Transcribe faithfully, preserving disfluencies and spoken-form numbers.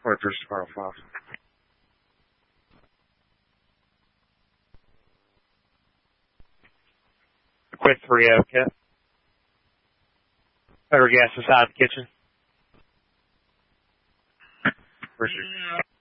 Workers tomorrow, five. Quick three oh, okay. Better gas inside the kitchen. Appreciate it.